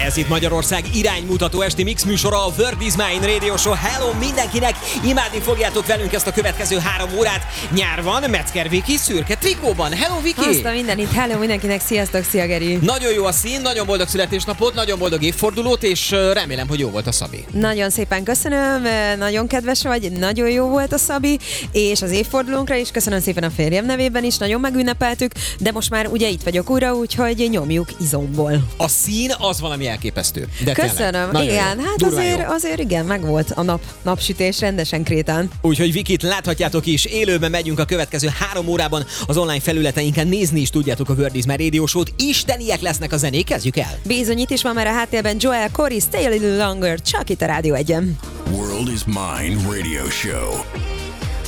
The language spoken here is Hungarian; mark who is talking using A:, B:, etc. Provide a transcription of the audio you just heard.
A: Ez itt Magyarország iránymutató esti mix műsora, a World is Mine Radio Show. Hello mindenkinek! Imádni fogjátok velünk ezt a következő 3 órát. Nyár van, Metzger Viki szürke trikóban. Hello Viki!
B: Azt a mindenit, hello mindenkinek, sziasztok, szia Geri!
A: Nagyon jó a szín, nagyon boldog születésnapot, nagyon boldog évfordulót, és remélem, hogy jó volt a Szabi.
B: Nagyon szépen köszönöm, nagyon kedves vagy, nagyon jó volt a Szabi, és az évfordulónkra is köszönöm szépen a férjem nevében is, nagyon megünnepeltük, de most már ugye itt vagyok újra, úgyhogy nyomjuk izomból.
A: A szín az valami elképesztő. De
B: köszönöm, igen, jó. Hát azért igen, megvolt a napsütés rendesen Krétán.
A: Úgyhogy Vikit láthatjátok is, élőben megyünk a következő 3 órában az online felületeinken, nézni is tudjátok a World is Mine Radio Show-t. Isteniek lesznek a zenék, kezdjük el.
B: Bizony, itt is van már a háttérben Joel Corey, Stay a Little Longer, csak itt a Rádió 1-en.
C: World is Mine Radio Show.